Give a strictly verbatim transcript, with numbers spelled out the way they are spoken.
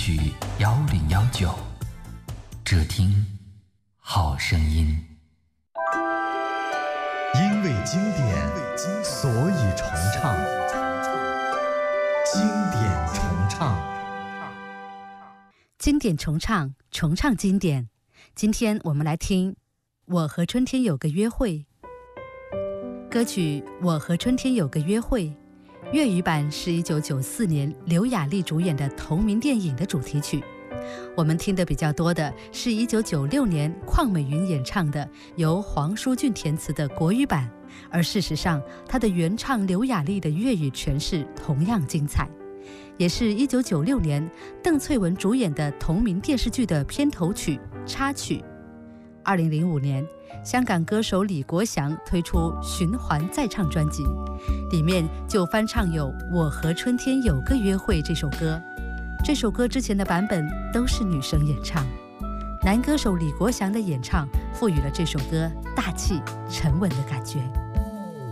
曲幺零幺九，只听好声音。 因为经典，所以重唱。经典重唱， 经典重唱，重唱经典。今天我们来听《我和春天有个约会》。歌曲《我和春天有个约会》粤语版是一九九四年刘雅丽主演的同名电影的主题曲。我们听的比较多的是一九九六年邝美云演唱的由黄舒骏填词的国语版，而事实上她的原唱刘雅丽的粤语诠释同样精彩，也是一九九六年邓萃雯主演的同名电视剧的片头曲插曲。二零零五年，香港歌手李国祥推出循环再唱专辑，里面就翻唱有《我和春天有个约会》这首歌。这首歌之前的版本都是女生演唱，男歌手李国祥的演唱赋予了这首歌大气沉稳的感觉。